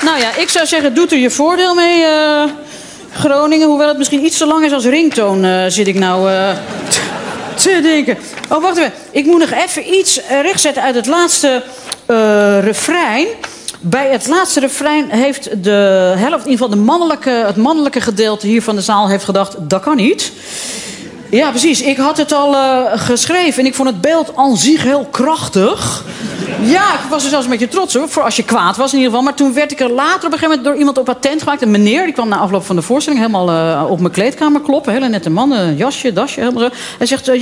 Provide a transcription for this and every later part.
Nou ja, ik zou zeggen, doet er je voordeel mee, Groningen. Hoewel het misschien iets te lang is als ringtoon, zit ik nou te denken. Oh, wacht even. Ik moet nog even iets rechtzetten uit het laatste refrein. Bij het laatste refrein heeft de helft, in ieder geval het mannelijke gedeelte hier van de zaal heeft gedacht, dat kan niet. Ja, precies. Ik had het al geschreven en ik vond het beeld aan zich heel krachtig. Ja, ik was er zelfs een beetje trots hoor, voor als je kwaad was in ieder geval. Maar toen werd ik er later op een gegeven moment door iemand op attent gemaakt. Een meneer, die kwam na afloop van de voorstelling helemaal op mijn kleedkamer kloppen. Hele nette man, jasje, dasje, helemaal zo. Hij zegt,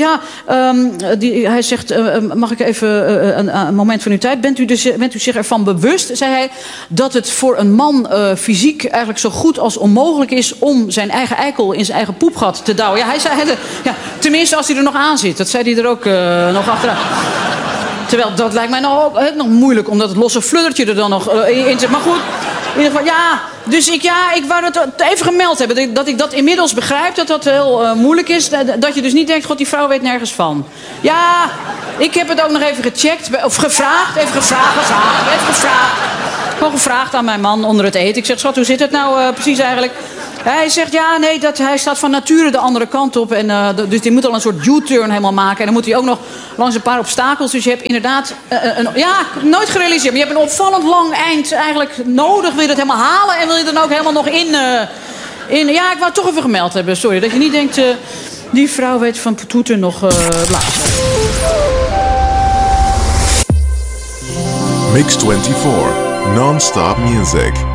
mag ik even een moment van uw tijd? Bent u zich ervan bewust, zei hij, dat het voor een man fysiek eigenlijk zo goed als onmogelijk is om zijn eigen eikel in zijn eigen poepgat te douwen? Ja, hij zei, tenminste als hij er nog aan zit. Dat zei hij er ook nog achteraan. Terwijl dat lijkt mij nog moeilijk, omdat het losse fluddertje er dan nog in zit. Maar goed, in ieder geval, ja. Dus ik wou het even gemeld hebben. Dat ik dat inmiddels begrijp, dat dat heel moeilijk is. Dat je dus niet denkt, god, die vrouw weet nergens van. Ja, ik heb het ook nog even gecheckt. Of gevraagd. Even gevraagd aan mijn man onder het eten. Ik zeg, schat, hoe zit het nou precies eigenlijk? Hij zegt, ja, nee, hij staat van nature de andere kant op. En, dus die moet al een soort U-turn helemaal maken. En dan moet hij ook nog langs een paar obstakels. Dus je hebt inderdaad, nooit gerealiseerd. Maar je hebt een opvallend lang eind eigenlijk nodig. Wil je dat helemaal halen en wil je dan ook helemaal nog in... Ja, ik wou het toch even gemeld hebben, sorry. Dat je niet denkt, die vrouw weet van toeten nog blazen. Mix 24, non-stop music.